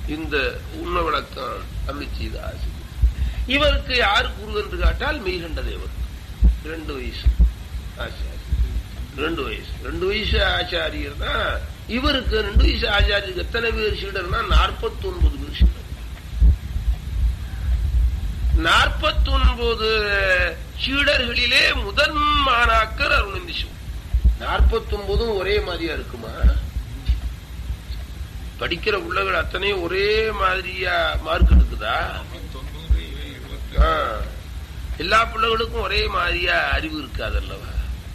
இந்த உண்மை விளக்கம் அருளி செய்த ஆசிரியர். இவருக்கு யாரு குரு என்று கேட்டால் மெய்கண்ட தேவர். 2 வயசு ஆச்சாரியர். 2 வயசு ஆச்சாரியர் தான் இவருக்கு. 2 வயசு ஆச்சாரியருக்கு எத்தனை பேர் சீடர்னா 49 பேர் சீடர். 49 சீடர்களிலே முதன் மாணாக்கர் அருணந்தி சிவம். 49 ஒரே மாதிரியா இருக்குமா? படிக்கிற பிள்ளைகள் அத்தனையும் ஒரே மாதிரியா மார்க் எடுக்குதா? எல்லா பிள்ளைகளுக்கும் ஒரே மாதிரியா அறிவு இருக்காதல்லவா?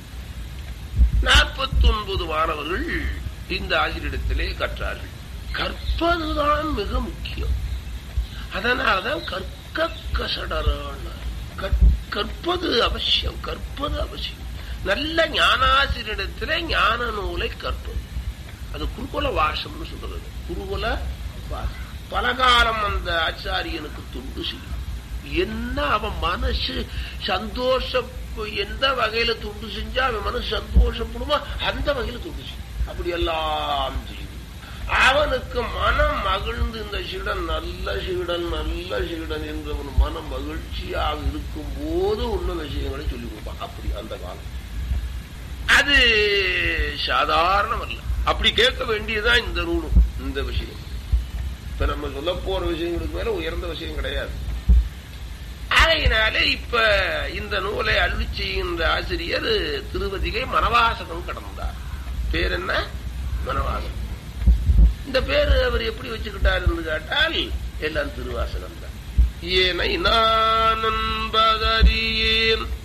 49 மாணவர்கள் இந்த ஆசிரியரிடத்திலே கற்றார்கள். கற்பதுதான் மிக முக்கியம். அதனால்தான் கற்கசடரான கற்பது அவசியம். கற்பது அவசியம். நல்ல ஞானாசிரியரிடத்திலே ஞான நூலை கற்பது. அது குருகுல வாசம்னு சொல்றது. குருகுல வாசம். பலகாலம் அந்த ஆச்சாரியனுக்கு தொண்டு செய்யும். என்ன அவன் மனசு சந்தோஷம், எந்த வகையில தொண்டு செஞ்சா அவன் மனசு சந்தோஷப்படுமோ அந்த வகையில தொண்டு செய்யும். அப்படி எல்லாம் செய்யும். அவனுக்கு மனம் மகிழ்ந்து இந்த சீடன் நல்ல சீடன் என்று அவன் மனம் மகிழ்ச்சியாக இருக்கும் போது உள்ள விஷயங்களை சொல்லிக் கொடுப்பான். அப்படி அந்த காலம் அது சாதாரணம் அல்ல. அப்படி கேட்க வேண்டியதுதான் இந்த நூலும் இந்த விஷயம். இப்ப நம்ம சொல்ல போற விஷயங்களுக்கு மேல உயர்ந்த விஷயம் கிடையாது. ஆகையினாலே இப்ப இந்த நூலை அருளி செய்கின்ற ஆசிரியர் திருவதிகை மனவாசகம் கடந்தார். பேர் என்ன? மனவாசகம். இந்த பேரு அவர் எப்படி வச்சுக்கிட்டார் என்று கேட்டால் எல்லாம் திருவாசகம் தான். ஏனை நான் என்பதறியேன்